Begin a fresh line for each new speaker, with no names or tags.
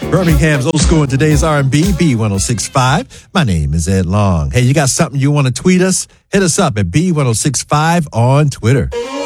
Birmingham's Old School and today's R&B, B1065. My name is Ed Long. Hey, you got something you want to tweet us? Hit us up at B1065 on Twitter.